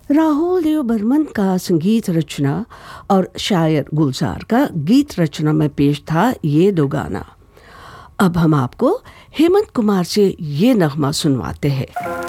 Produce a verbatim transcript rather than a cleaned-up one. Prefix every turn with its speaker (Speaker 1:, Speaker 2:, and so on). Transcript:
Speaker 1: राहुल देव बर्मन का संगीत रचना और शायर गुलजार का गीत रचना में पेश था ये दो गाना। अब हम आपको हेमंत कुमार से ये नगमा सुनवाते हैं।